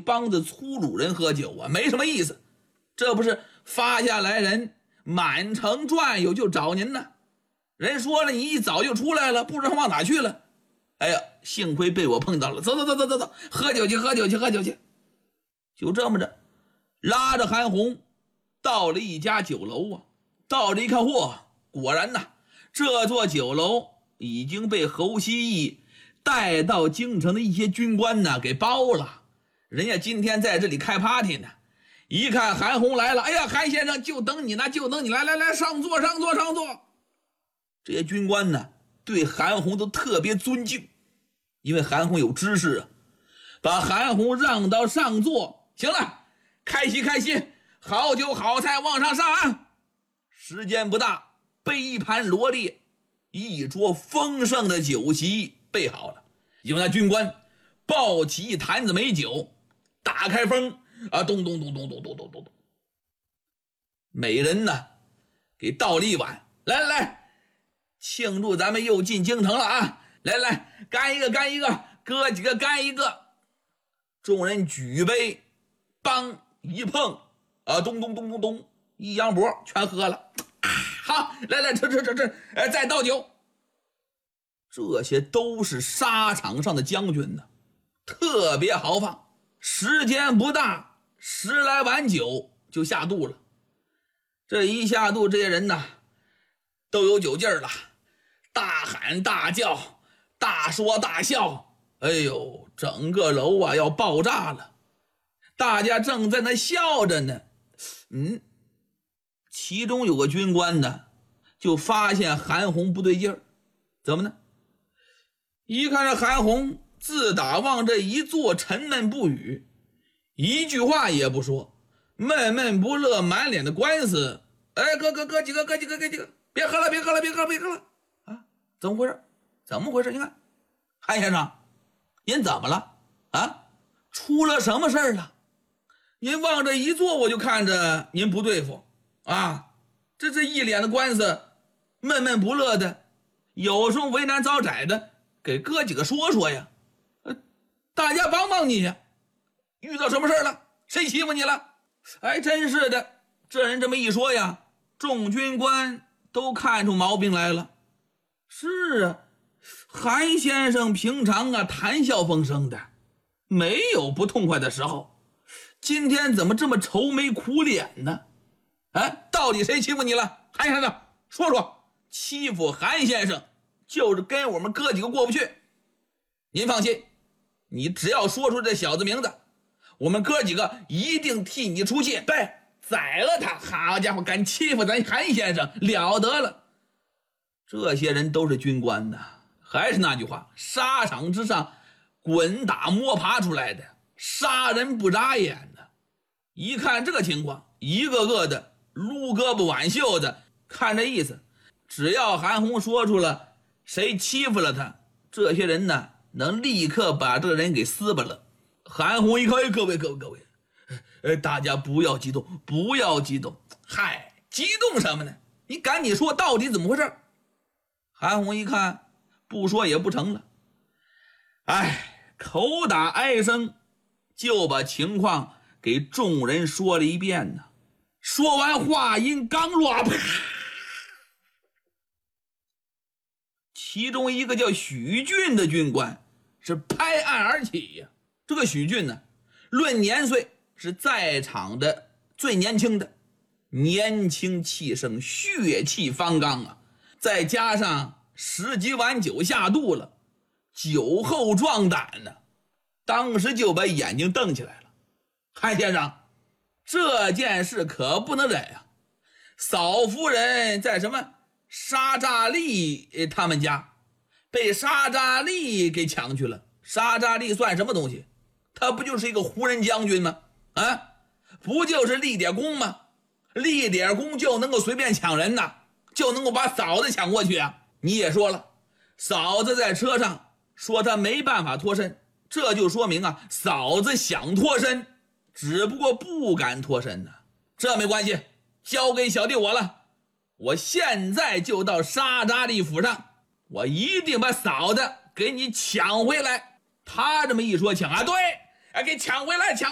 帮子粗鲁人喝酒啊，没什么意思。这不是发下来人满城转悠就找您呢，人说了你一早就出来了，不知道往哪去了。哎呀，幸亏被我碰到了，走，喝酒去。就这么着，拉着韩红到了一家酒楼啊。到了一看，嚯，果然呐，这座酒楼已经被侯希义带到京城的一些军官呢给包了，人家今天在这里开 party 呢。一看韩红来了，哎呀，韩先生就等你呢，来，上座。这些军官呢对韩红都特别尊敬，因为韩红有知识啊，把韩红让到上座。行了，开席，好酒好菜往上上啊！时间不大，备一盘罗列，一桌丰盛的酒席备好了。有那军官抱起一坛子美酒，打开封啊，咚，每人呢给倒了一碗，来，庆祝咱们又进京城了啊！来，干一个，哥几个干一个。众人举杯，梆一碰啊，咚，一扬脖全喝了。好，来，吃，再倒酒。这些都是沙场上的将军呢，特别豪放。时间不大，10来碗酒就下肚了。这一下肚，这些人呢都有酒劲儿了，大喊大叫，大说大笑。哎呦，整个楼啊要爆炸了。大家正在那笑着呢，其中有个军官呢就发现韩红不对劲儿。怎么呢？一看这韩红自打往这一坐，沉闷不语，一句话也不说，闷闷不乐，满脸的官司。哎，哥几个，别喝了啊！怎么回事？你看，韩先生，您怎么了啊？出了什么事儿了？您往这一坐，我就看着您不对付啊！这一脸的官司，闷不乐的，有什么为难遭窄的，给哥几个说呀。大家帮你呀，遇到什么事了？谁欺负你了？哎，真是的，这人这么一说呀，众军官都看出毛病来了。是啊，韩先生平常啊谈笑风生的，没有不痛快的时候，今天怎么这么愁眉苦脸呢？哎，到底谁欺负你了？韩先生，说，欺负韩先生就是跟我们哥几个过不去。您放心，你只要说出这小子名字，我们哥几个一定替你出气。对，宰了他！好家伙，敢欺负咱韩先生，了得了！这些人都是军官呐，还是那句话，沙场之上滚打摸爬出来的，杀人不眨眼的。一看这个情况，一个个的撸胳膊挽袖的，看这意思，只要韩红说出了谁欺负了他，这些人呢能立刻把这个人给撕巴了。韩红一看，各位，大家不要激动。嗨，激动什么呢？你赶紧说到底怎么回事？韩红一看不说也不成了，口打哀声，就把情况给众人说了一遍呢。说完话音刚落，其中一个叫许俊的军官是拍案而起呀。这个许俊呢，论年岁是在场的最年轻的，年轻气盛，血气方刚啊，再加上10几碗酒下肚了，酒后壮胆呢，当时就把眼睛瞪起来了。韩先生，这件事可不能忍啊！嫂夫人在什么沙扎利他们家被沙扎利给抢去了。沙扎利算什么东西？他不就是一个胡人将军吗？啊，不就是立点功吗？立点功就能够随便抢人呐，就能够把嫂子抢过去啊！你也说了，嫂子在车上说她没办法脱身，这就说明啊，嫂子想脱身，只不过不敢脱身呢。这没关系，交给小弟我了，我现在就到沙扎利府上，我一定把嫂子给你抢回来。他这么一说，抢啊，对，给抢回来，抢